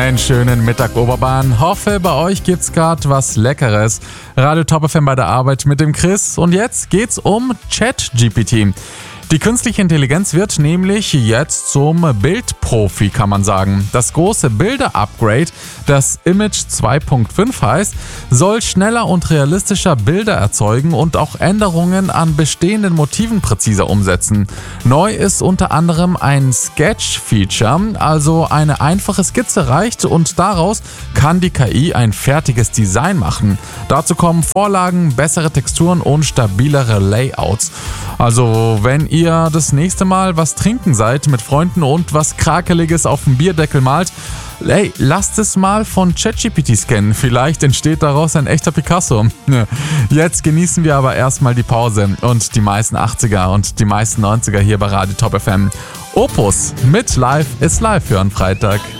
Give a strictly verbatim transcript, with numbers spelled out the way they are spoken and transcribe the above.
Einen schönen Mittag Oberbahn. Hoffe, bei euch gibt's grad was Leckeres. Radio Top F M bei der Arbeit mit dem Chris. Und jetzt geht's um ChatGPT. Die künstliche Intelligenz wird nämlich jetzt zum Bildprofi, kann man sagen. Das große Bilder-Upgrade, das Image zwei Punkt fünf heißt, soll schneller und realistischer Bilder erzeugen und auch Änderungen an bestehenden Motiven präziser umsetzen. Neu ist unter anderem ein Sketch-Feature, also eine einfache Skizze reicht und daraus kann die K I ein fertiges Design machen. Dazu kommen Vorlagen, bessere Texturen und stabilere Layouts. Also wenn ihr ihr das nächste Mal was trinken seid mit Freunden und was Krakeliges auf dem Bierdeckel malt, ey, lasst es mal von ChatGPT scannen. Vielleicht entsteht daraus ein echter Picasso. Jetzt genießen wir aber erstmal die Pause und die meisten achtziger und die meisten neunziger hier bei Radio Top F M. Opus mit Live ist live für einen Freitag.